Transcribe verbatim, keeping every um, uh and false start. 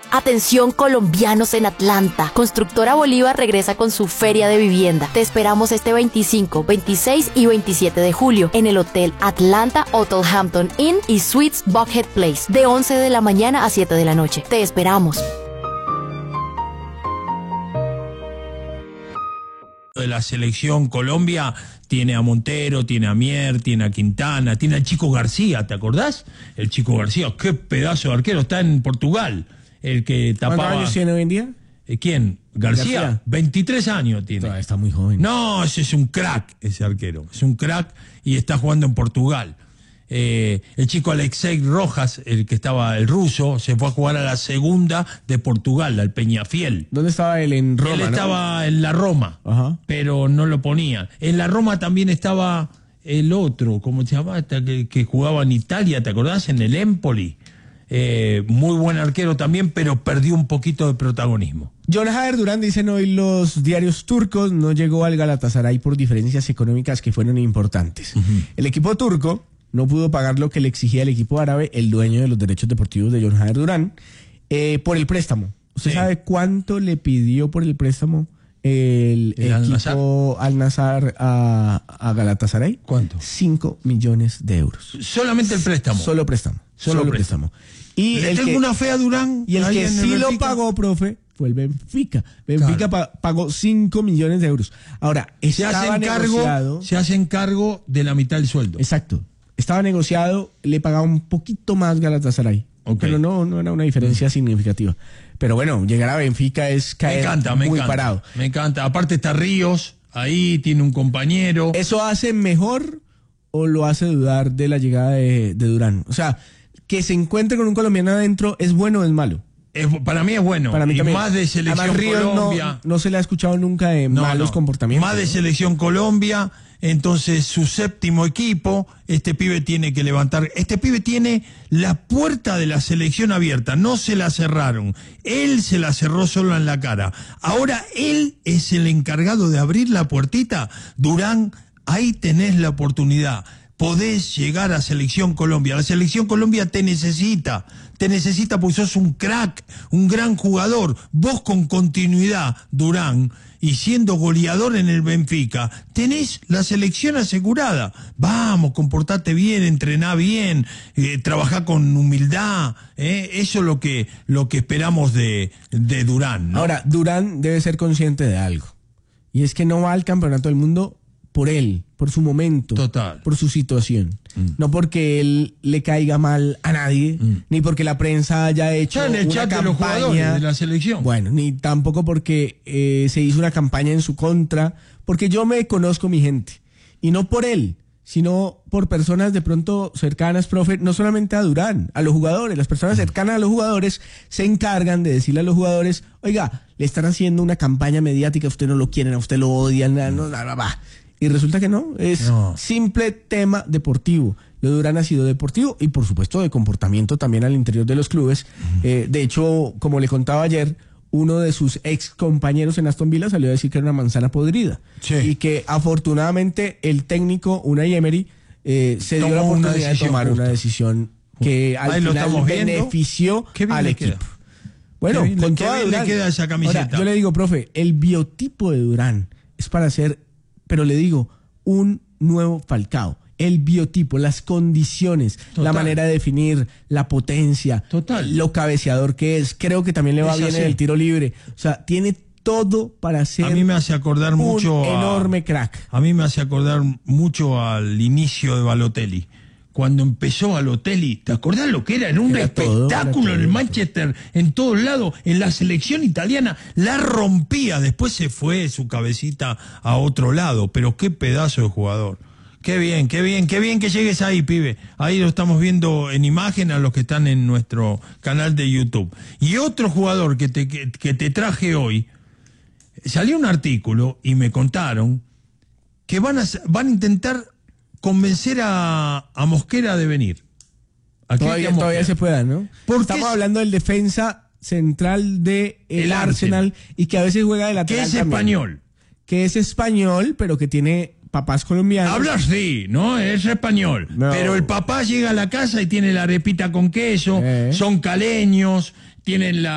Atención colombianos en Atlanta. Constructora Bolívar regresa con su feria de vivienda. Te esperamos este veinticinco, veintiséis y veintisiete de julio en el Hotel Atlanta Hotel Hampton Inn y Suites Buckhead Place de once de la mañana a siete de la noche. Te esperamos. De la selección Colombia tiene a Montero, tiene a Mier, tiene a Quintana, tiene al Chico García, ¿te acordás? El Chico García, qué pedazo de arquero, está en Portugal, el que tapaba. ¿Cuántos años tiene hoy en día? ¿Quién? ¿García? García. veintitrés años tiene. Todavía está muy joven. No, ese es un crack, ese arquero, es un crack y está jugando en Portugal. Eh, el chico Alexei Rojas, el que estaba, el ruso, se fue a jugar a la segunda de Portugal, al Peñafiel. ¿Dónde estaba él? En Roma, Él ¿no? estaba en la Roma, Ajá. pero no lo ponían. En la Roma también estaba el otro, ¿cómo se llama? Que, que jugaba en Italia, ¿te acordás? En el Empoli. Eh, muy buen arquero también, pero perdió un poquito de protagonismo. John Hader Durán, dicen hoy los diarios turcos, no llegó al Galatasaray por diferencias económicas que fueron importantes. Uh-huh. El equipo turco no pudo pagar lo que le exigía el equipo árabe, el dueño de los derechos deportivos de John Hader Durán, eh, por el préstamo. ¿Usted sí. sabe cuánto le pidió por el préstamo el, el equipo Al-Nassr a, a Galatasaray? ¿Cuánto? Cinco millones de euros. ¿Solamente el préstamo? Solo préstamo. Solo, Solo préstamo. préstamo. Y ¿Le el tengo que, una fe a Durán? Y el que sí lo pagó, profe, fue el Benfica. Benfica claro. pa pagó cinco millones de euros. Ahora, se hacen cargo, se hacen cargo de la mitad del sueldo. Exacto. Estaba negociado, le pagaba un poquito más Galatasaray. Okay. Pero no, no era una diferencia mm. significativa. Pero bueno, llegar a Benfica es caer me encanta, me muy encanta, parado. Me encanta. Aparte está Ríos, ahí tiene un compañero. ¿Eso hace mejor o lo hace dudar de la llegada de, de Durán? O sea, que se encuentre con un colombiano adentro, ¿es bueno o es malo? Es, para mí es bueno. Para mí y también. Más de Selección Además, Ríos Colombia. No, no se le ha escuchado nunca de no, malos no. comportamientos. Más de ¿no? Selección Colombia. Entonces, su séptimo equipo, este pibe tiene que levantar. Este pibe tiene la puerta de la selección abierta, no se la cerraron. Él se la cerró solo en la cara. Ahora él es el encargado de abrir la puertita. Durán, ahí tenés la oportunidad. Podés llegar a Selección Colombia. La Selección Colombia te necesita. Te necesita porque sos un crack, un gran jugador. Vos con continuidad, Durán, y siendo goleador en el Benfica, tenés la selección asegurada. Vamos, comportate bien, entrená bien, eh, trabajá con humildad. Eh, eso es lo que, lo que esperamos de, de Durán, ¿no? Ahora, Durán debe ser consciente de algo. Y es que no va al campeonato del mundo por él, por su momento, Total. por su situación. Mm. No porque él le caiga mal a nadie, mm. ni porque la prensa haya hecho en el una chat campaña de los jugadores de la selección. Bueno, ni tampoco porque eh, se hizo una campaña en su contra, porque yo me conozco mi gente. Y no por él, sino por personas de pronto cercanas, profe, no solamente a Durán, a los jugadores. Las personas cercanas a los jugadores se encargan de decirle a los jugadores, oiga, le están haciendo una campaña mediática, a usted no lo quieren, a usted lo odian, no, no, no, no. Y resulta que no, es no. simple tema deportivo. Lo de Durán ha sido deportivo y por supuesto de comportamiento también al interior de los clubes. Uh-huh. Eh, de hecho, como le contaba ayer, uno de sus ex compañeros en Aston Villa salió a decir que era una manzana podrida. Sí. Y que afortunadamente el técnico Unai Emery eh, se dio la oportunidad de tomar justa. una decisión que al Ahí final benefició al equipo. Queda. Bueno, qué bien, con qué toda bien le queda esa camiseta. Ahora, yo le digo, profe, el biotipo de Durán es para ser, pero le digo, un nuevo Falcao. El biotipo, las condiciones, Total. la manera de definir, la potencia, Total. lo cabeceador que es. Creo que también le va es bien así. en el tiro libre. O sea, tiene todo para ser a mí me hace acordar un mucho enorme a, crack. A mí me hace acordar mucho al inicio de Balotelli. Cuando empezó Balotelli, ¿te acordás lo que era? Era un era espectáculo todo, era todo, en el Manchester, en todos lados, en la selección italiana, la rompía, después se fue su cabecita a otro lado, pero qué pedazo de jugador. Qué bien, qué bien, qué bien que llegues ahí, pibe. Ahí lo estamos viendo en imagen a los que están en nuestro canal de YouTube. Y otro jugador que te, que, que te traje hoy, salió un artículo y me contaron que van a, van a intentar convencer a, a Mosquera de venir. Todavía, todavía se pueda, ¿no? Estamos hablando del defensa central de el, el Arsenal, Arsenal y que a veces juega de lateral. Que es también. español. Que es español, pero que tiene papás colombianos. Habla así, ¿no? Es español. No. Pero el papá llega a la casa y tiene la arepita con queso, eh. son caleños, tienen la